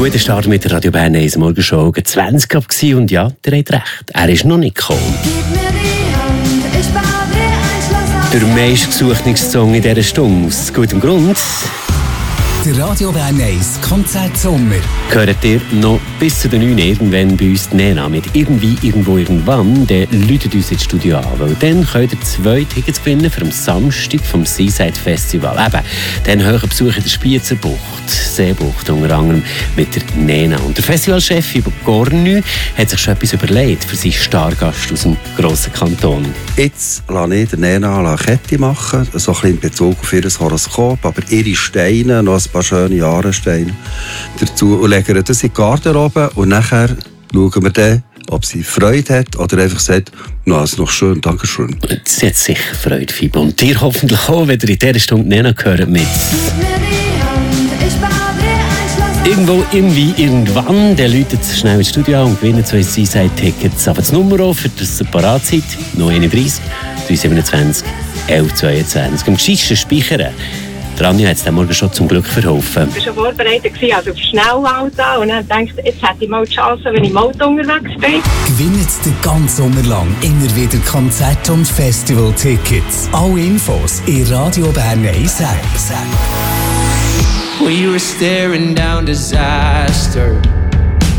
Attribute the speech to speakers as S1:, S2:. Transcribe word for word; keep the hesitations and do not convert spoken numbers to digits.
S1: Guter Start mit der Radio Bern eins Morgenshow. zwanzig ab gsi und ja, der hat recht. Er ist noch nicht gekommen. Der meistgesuchte Song in dieser Stunde aus gutem Grund.
S2: Der Radio Bern eins Konzert Sommer.
S1: Hört ihr noch bis zu den neun irgendwann bei uns die Nena mit «Irgendwie, irgendwo, irgendwann», dann läutet uns ins Studio an. Weil dann könnt ihr zwei Tickets gewinnen für am Samstag vom Seaside Festival. Eben, dann hohen Besuch in der Spiezerbucht, Seebucht unter anderem mit der Nena. Und der Festivalchef über Gornü hat sich schon etwas überlegt für seinen Stargast aus dem grossen Kanton.
S3: Jetzt lasse ich der Nena eine Kette machen, so ein bisschen in Bezug auf ihr Horoskop, aber ihre Steine, noch ein paar schöne Jahressteine dazu und legen das in die Garderobe und nachher schauen wir dann, ob sie Freude hat oder einfach sagt, no, ist noch schön, danke schön.
S1: Sie hat sicher Freude, Fibo. Und dir hoffentlich auch, wenn ihr in dieser Stunde Nena gehört mit «Irgendwo, irgendwie, irgendwann». Der läutet schnell ins Studio und gewinnt zwei Seaside-Tickets. Aber das Nummer auch, für das ihr parat seid, null einunddreißig, drei siebenundzwanzig, elf zweiundzwanzig. Am gescheitsten speichern. Anja hat es dem Morgen schon zum Glück verholfen.
S4: Ich war schon vorbereitet, also auf Schnellauto. Und dann dachte ich, jetzt hätte ich mal die Chance, wenn ich im Auto unterwegs bin.
S2: Gewinnt den ganzen Sommer lang immer wieder Konzert- und Festival-Tickets. Alle Infos in Radio Bern eins App.
S5: We were staring down disaster.